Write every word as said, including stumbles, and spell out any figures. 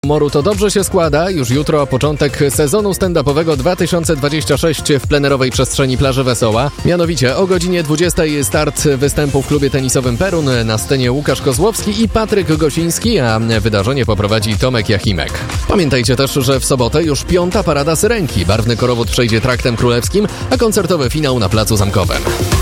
Humoru to dobrze się składa. Już jutro początek sezonu stand-upowego dwa tysiące dwudziestego szóstego w plenerowej przestrzeni Plaży Wesoła. Mianowicie o godzinie dwudziestej start występu w klubie tenisowym Perun. Na scenie Łukasz Kozłowski i Patryk Gosiński, a wydarzenie poprowadzi Tomek Jachimek. Pamiętajcie też, że w sobotę już piąta parada Syrenki. Barwny korowód przejdzie traktem królewskim, a koncertowy finał na Placu Zamkowym.